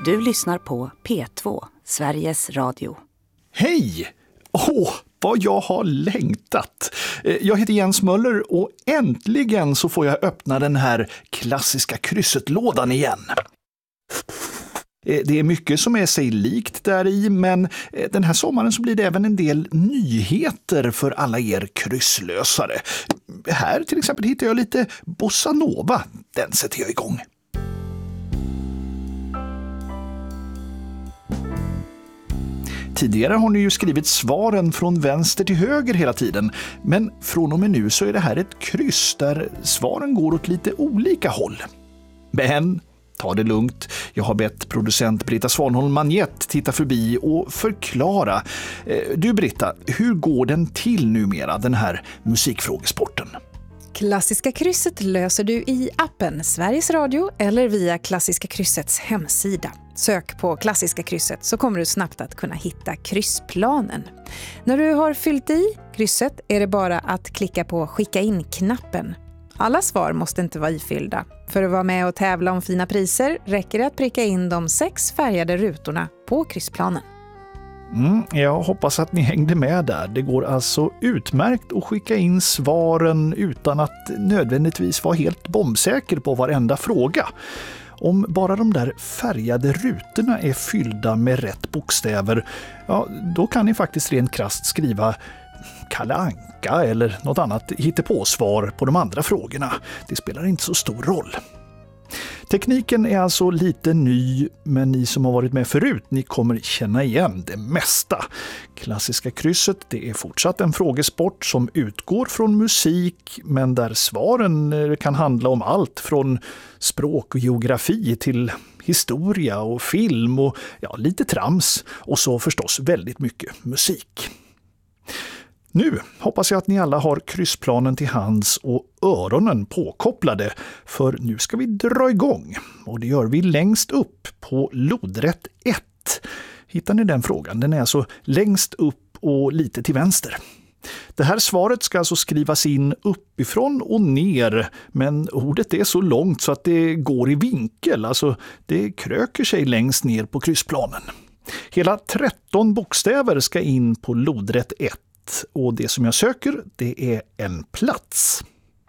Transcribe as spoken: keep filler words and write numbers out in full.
Du lyssnar på P två, Sveriges Radio. Hej! Åh, vad jag har längtat! Jag heter Jens Möller och äntligen så får jag öppna den här klassiska krysset-lådan igen. Det är mycket som är sig likt där i, men den här sommaren så blir det även en del nyheter för alla er krysslösare. Här till exempel hittar jag lite bossa nova. Den sätter jag igång. Tidigare har ni ju skrivit svaren från vänster till höger hela tiden, men från och med nu så är det här ett kryss där svaren går åt lite olika håll. Men ta det lugnt. Jag har bett producent Britta Svanholm Manjett titta förbi och förklara. Du Britta, hur går den till numera, den här musikfrågesporten? Klassiska krysset löser du i appen Sveriges Radio eller via Klassiska kryssets hemsida. Sök på Klassiska krysset så kommer du snabbt att kunna hitta kryssplanen. När du har fyllt i krysset är det bara att klicka på skicka in-knappen. Alla svar måste inte vara ifyllda. För att vara med och tävla om fina priser räcker det att pricka in de sex färgade rutorna på kryssplanen. Mm, jag hoppas att ni hängde med där. Det går alltså utmärkt att skicka in svaren utan att nödvändigtvis vara helt bombsäker på varenda fråga. Om bara de där färgade rutorna är fyllda med rätt bokstäver, ja, då kan ni faktiskt rent krasst skriva Kalle Anka eller något annat hittepåsvar på de andra frågorna. Det spelar inte så stor roll. Tekniken är alltså lite ny, men ni som har varit med förut, ni kommer känna igen det mesta. Klassiska krysset, det är fortsatt en frågesport som utgår från musik, men där svaren kan handla om allt från språk och geografi till historia och film och ja, lite trams och så förstås väldigt mycket musik. Nu hoppas jag att ni alla har kryssplanen till hands och öronen påkopplade, för nu ska vi dra igång. Och det gör vi längst upp på lodrätt ett. Hittar ni den frågan? Den är alltså längst upp och lite till vänster. Det här svaret ska alltså skrivas in uppifrån och ner, men ordet är så långt så att det går i vinkel, alltså det kröker sig längst ner på kryssplanen. Hela tretton bokstäver ska in på lodrätt ett. Och det som jag söker, det är en plats.